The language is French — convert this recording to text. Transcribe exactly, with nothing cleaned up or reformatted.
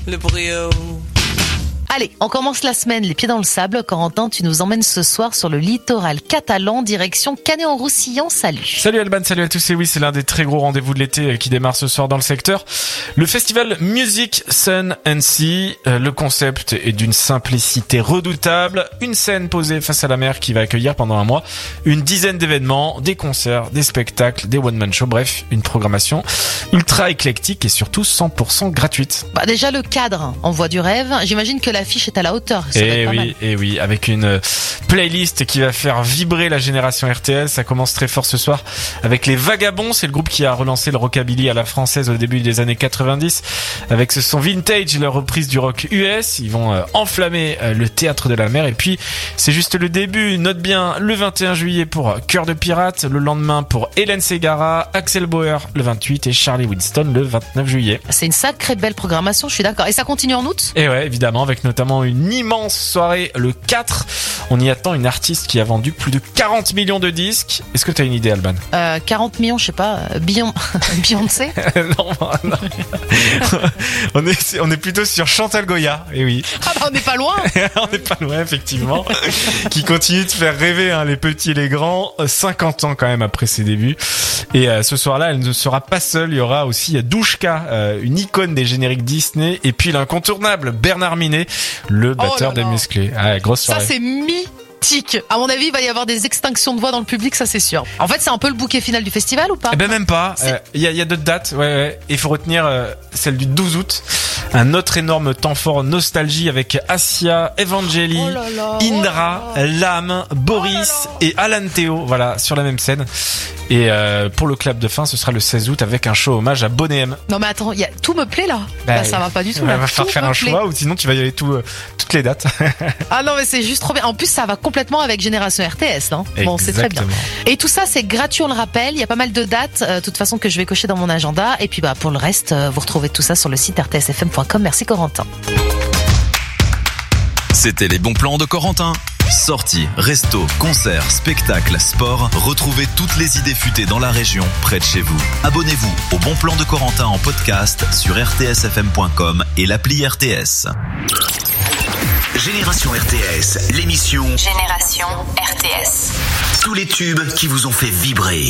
Le brio. Allez, on commence la semaine les pieds dans le sable. Corentin, tu nous emmènes ce soir sur le littoral catalan, direction Canet-en-Roussillon. Salut. Salut Alban, salut à tous. Et oui, c'est l'un des très gros rendez-vous de l'été qui démarre ce soir dans le secteur. Le festival Music, Sun and Sea. Le concept est d'une simplicité redoutable. Une scène posée face à la mer qui va accueillir pendant un mois une dizaine d'événements, des concerts, des spectacles, des one-man shows. Bref, une programmation ultra éclectique et surtout cent pour cent gratuite. Bah déjà le cadre, on voit du rêve. J'imagine que la l'affiche est à la hauteur. Ça et oui, et oui, avec une playlist qui va faire vibrer la génération R T S. Ça commence très fort ce soir avec les Vagabonds. C'est le groupe qui a relancé le rockabilly à la française au début des années quatre-vingt-dix avec ce son vintage, leur reprise du rock U S. Ils vont euh, enflammer euh, le théâtre de la mer. Et puis, c'est juste le début. Note bien le vingt et un juillet pour Cœur de Pirate, le lendemain pour Hélène Ségara, Axel Bauer le vingt-huit et Charlie Winston le vingt-neuf juillet. C'est une sacrée belle programmation, je suis d'accord. Et ça continue en août ? Et ouais, évidemment, avec notamment une immense soirée le quatre. On y attend une artiste qui a vendu plus de quarante millions de disques. Est-ce que tu as une idée, Alban ? euh, quarante millions, je sais pas, Beyon... Beyoncé. Non, non. on, est, on est plutôt sur Chantal Goya, et oui. Ah bah on n'est pas loin. On n'est pas loin, effectivement. Qui continue de faire rêver hein, les petits et les grands, cinquante ans quand même après ses débuts. Et euh, ce soir-là, elle ne sera pas seule. Il y aura aussi Douchka, euh, une icône des génériques Disney, et puis l'incontournable Bernard Minet, le batteur oh des Musclés. Ah, grosse soirée. Ça c'est mythique. À mon avis, il va y avoir des extinctions de voix dans le public, ça c'est sûr. En fait, c'est un peu le bouquet final du festival ou pas ? Eh ben même pas. Il euh, y, a, y a d'autres dates. Ouais, ouais. Il faut retenir euh, celle du douze août. Un autre énorme temps fort nostalgie avec Assia, Evangeli, oh là là, Indra, oh là là. Lame, Boris oh là là. et Alan Théo. Voilà, sur la même scène. Et euh, pour le clap de fin, ce sera le seize août avec un show hommage à Boney M. Non mais attends, y a... tout me plaît là. Bah, là ça va pas du tout. Il là. va falloir faire un plaît. choix ou sinon tu vas y aller tout, euh, toutes les dates. Ah non mais c'est juste trop bien. En plus ça va complètement avec Génération R T S. Hein. Bon, c'est très bien. Et tout ça c'est gratuit, on le rappelle. Il y a pas mal de dates, de euh, toute façon que je vais cocher dans mon agenda. Et puis bah pour le reste, euh, vous retrouvez tout ça sur le site r t s f m point com. Merci Corentin. C'était les bons plans de Corentin. Sorties, restos, concerts, spectacles, sport. Retrouvez toutes les idées futées dans la région, près de chez vous. Abonnez-vous au Bon Plan de Corentin en podcast sur r t s f m point com et l'appli R T S. Génération R T S, l'émission Génération R T S. Tous les tubes qui vous ont fait vibrer.